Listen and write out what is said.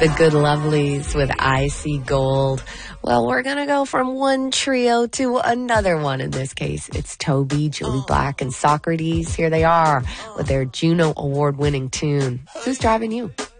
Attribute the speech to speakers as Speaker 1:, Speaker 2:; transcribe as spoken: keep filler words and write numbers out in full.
Speaker 1: The Good Lovelies with I See Gold. Well, we're going to go from one trio to another one. In this case, it's Toby, Julie Black, and Socrates. Here they are with their Juno Award-winning tune, Who's Driving You?